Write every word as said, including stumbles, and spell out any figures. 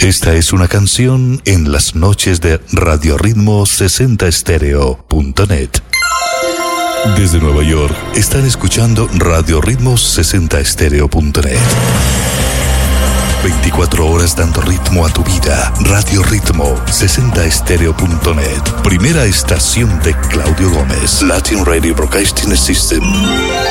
Esta es una canción en las noches de Radio Ritmo sesenta estéreo punto net. Desde Nueva York están escuchando Radio Ritmo sesenta estéreo punto net. veinticuatro horas dando ritmo a tu vida. Radio Ritmo sesenta estéreo punto net. Primera estación de Claudio Gómez. Latin Radio Broadcasting System.